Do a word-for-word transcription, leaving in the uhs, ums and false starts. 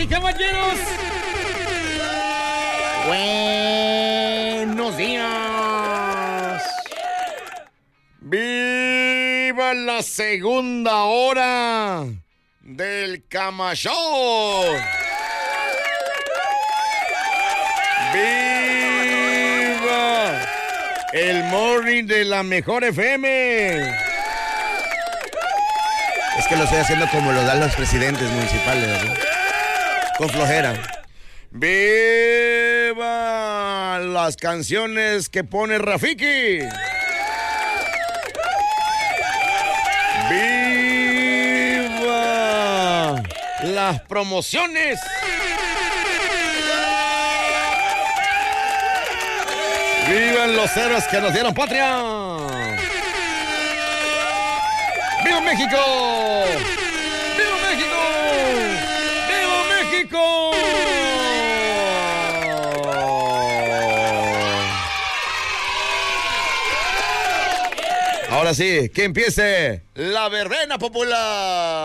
caballeros. Buenos días. ¡Viva la segunda hora del Cama Show! ¡Viva el morning de la mejor F M! Es que lo estoy haciendo como lo dan los presidentes municipales, ¿no? Con flojera. ¡Viva las canciones que pone Rafiki! ¡Viva las promociones! ¡Vivan los héroes que nos dieron patria! ¡Viva México! ¡Viva México! ¡Viva México! Ahora sí, que empiece la verbena popular.